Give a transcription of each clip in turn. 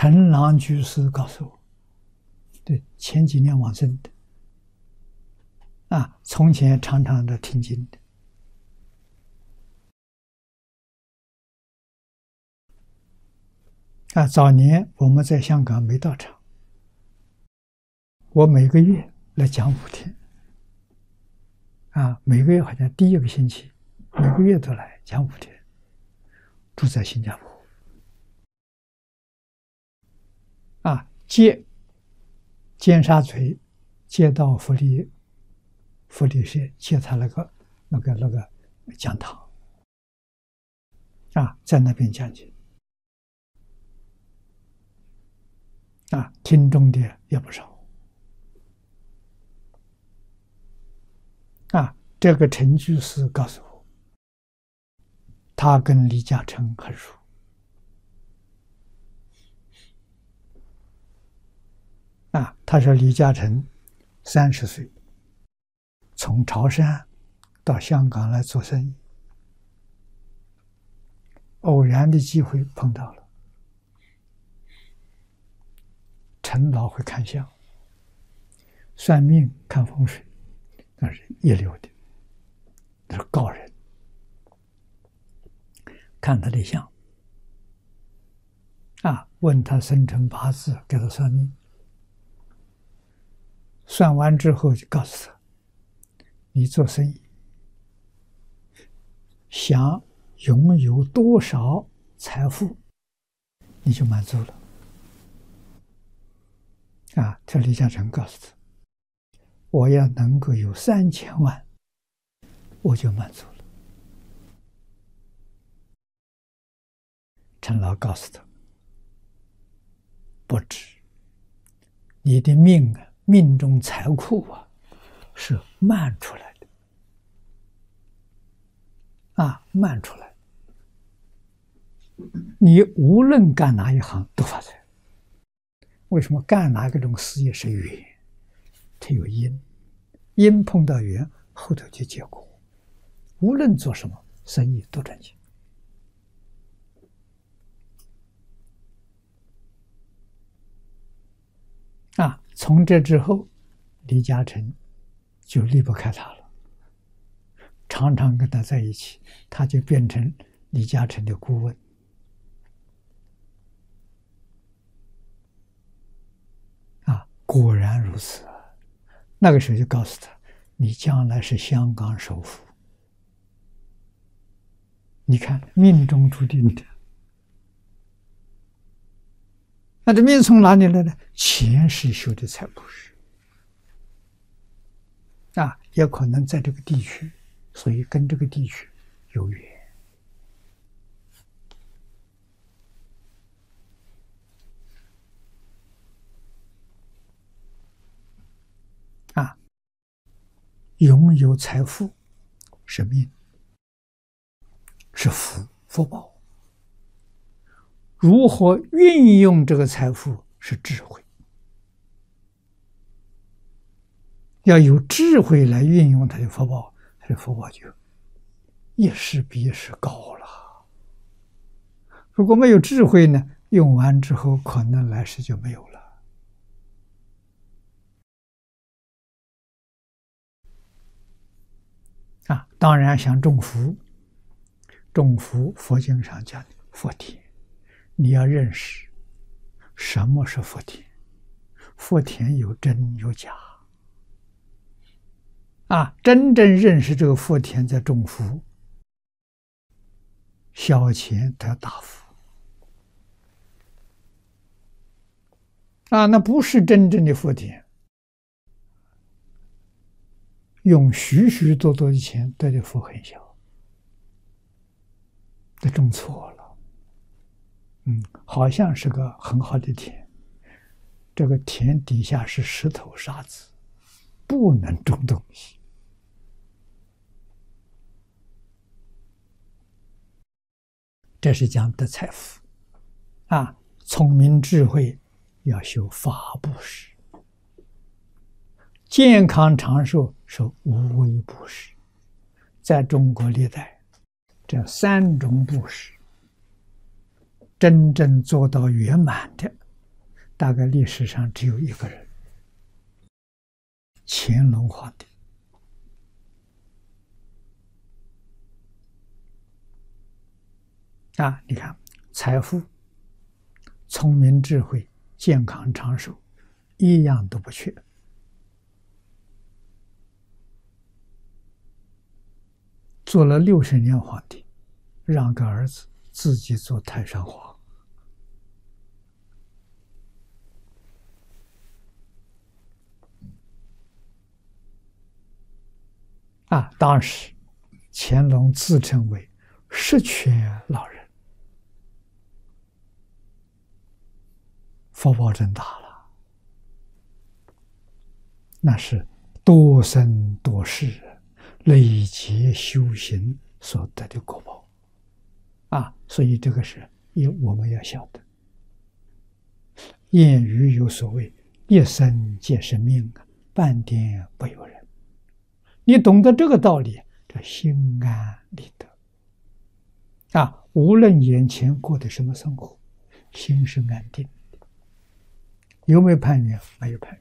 陈郎居士告诉我，对，前几年往生的，从前常常的听经的。早年我们在香港没道场，我每个月来讲5天，每个月好像第1个星期，每个月都来讲5天，住在新加坡，接尖沙咀，接到福利社，接他那个讲堂，在那边讲解。听众的也不少。这个陈居士告诉我，他跟李嘉诚很熟。他说李嘉诚30岁，从潮汕到香港来做生意，偶然的机会碰到了。陈老会看相，算命看风水，那是一流的，那是高人。看他的相，问他生辰八字，给他算命。算完之后就告诉他，你做生意想拥有多少财富，你就满足了。这李嘉诚告诉他，我要能够有3000万，我就满足了。陈老告诉他，不止，你的命中财库是慢出来的，慢出来的，你无论干哪一行都发财。为什么干哪个种事业是缘？它有因，因碰到缘，后头就结果。无论做什么生意都赚钱。从这之后，李嘉诚就离不开他了，常常跟他在一起，他就变成李嘉诚的顾问。果然如此。那个时候就告诉他，你将来是香港首富。你看命中注定的。那这命从哪里来呢？前世修的财布施，也可能在这个地区，所以跟这个地区有缘。拥有财富是命，是福报。如何运用这个财富是智慧，要有智慧来运用它的福报，它的福报就一时比一时高了。如果没有智慧呢，用完之后可能来世就没有了。当然想种福，佛经上讲的福田，你要认识什么是福田。福田有真有假，真正认识这个福田在种福，小钱得大福，那不是真正的福田。用许许多多的钱得的福很小，这种错了。好像是个很好的田，这个田底下是石头沙子，不能种东西。这是讲得财富，聪明智慧要修法布施。健康长寿是无为布施。在中国历代，这3种布施真正做到圆满的大概历史上只有一个人，乾隆皇帝。你看，财富、聪明、智慧、健康、长寿，一样都不缺。做了60年皇帝，让个儿子自己做太上皇。当时乾隆自称为十全老人，福报真大了，那是多生多世累劫修行所得的果报所以这个是我们要晓得。谚语有所谓“一生皆是命，半点不由人”。你懂得这个道理，这心安理得无论眼前过的什么生活，心是安定的。有没有攀缘？没有攀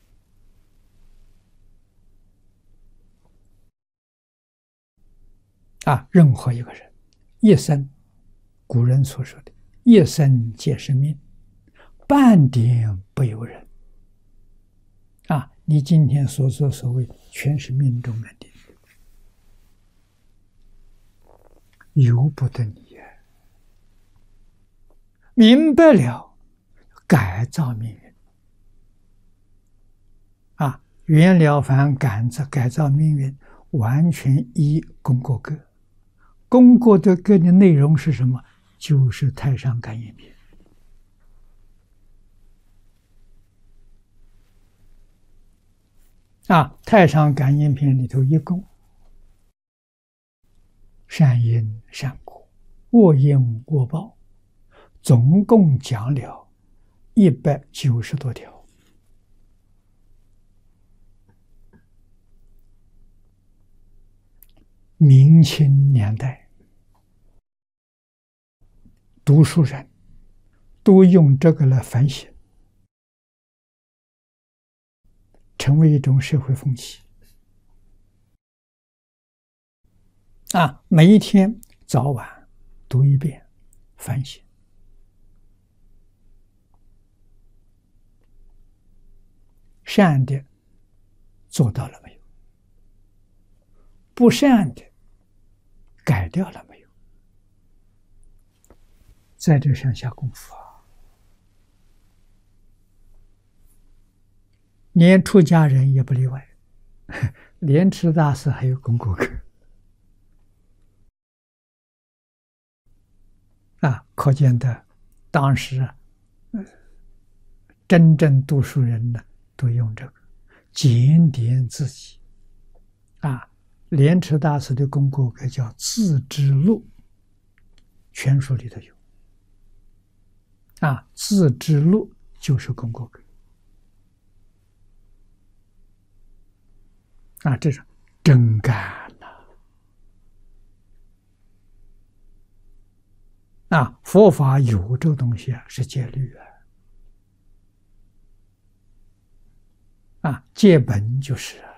缘。任何一个人，一生，古人所说的“一生皆是命，半点不由人”。你今天所作所为，全是命中安定，由不得你明白了，改造命运袁了凡改造命运，完全依功过格。功过的格的内容是什么？就是《太上感应篇》太上感应篇里头一共善因善果，恶因恶报，总共讲了190多条。明清年代，读书人都用这个来反省，成为一种社会风气。每一天早晚读一遍，反省。善的做到了没有？不善的改掉了没有？在这上下功夫连出家人也不例外，莲池大师还有功过格可见的当时真正读书人呢，都用这个检点自己莲池大师的功过格叫自知录，全书里头有自知录就是功过格这是真干佛法有这个东西是戒律戒本就是